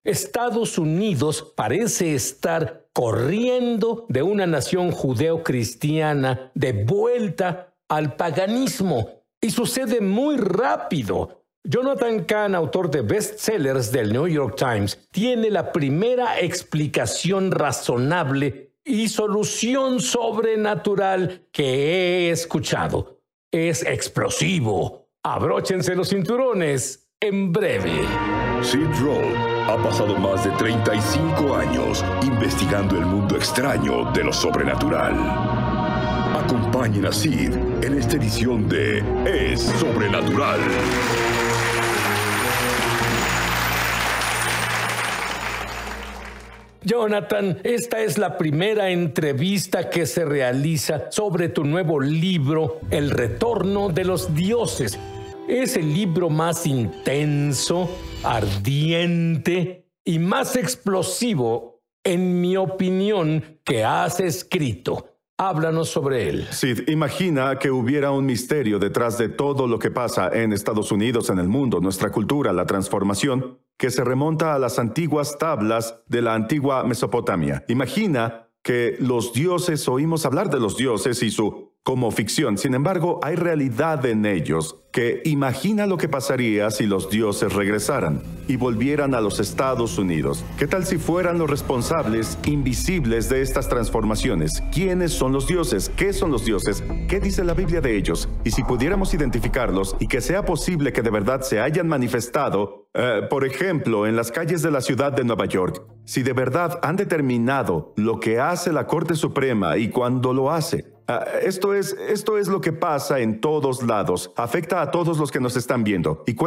Estados Unidos parece estar corriendo de una nación judeo-cristiana de vuelta al paganismo. Y sucede muy rápido. Jonathan Cahn, autor de bestsellers del New York Times, tiene la primera explicación razonable y solución sobrenatural que he escuchado. Es explosivo. Abróchense los cinturones en breve. Sid Roth ha pasado más de 35 años investigando el mundo extraño de lo sobrenatural. Acompañen a Sid en esta edición de Es Sobrenatural. Jonathan, esta es la primera entrevista que se realiza sobre tu nuevo libro, El Retorno de los Dioses. Es el libro más intenso, ardiente y más explosivo, en mi opinión, que has escrito. Háblanos sobre él. Sid, imagina que hubiera un misterio detrás de todo lo que pasa en Estados Unidos, en el mundo, nuestra cultura, la transformación, que se remonta a las antiguas tablas de la antigua Mesopotamia. Imagina que los dioses, oímos hablar de los dioses y su como ficción. Sin embargo, hay realidad en ellos que imagina lo que pasaría si los dioses regresaran y volvieran a los Estados Unidos. ¿Qué tal si fueran los responsables invisibles de estas transformaciones? ¿Quiénes son los dioses? ¿Qué son los dioses? ¿Qué dice la Biblia de ellos? Y si pudiéramos identificarlos y que sea posible que de verdad se hayan manifestado, por ejemplo, en las calles de la ciudad de Nueva York, si de verdad han determinado lo que hace la Corte Suprema y cuándo lo hace. Esto es lo que pasa en todos lados. Afecta a todos los que nos están viendo. ¿Y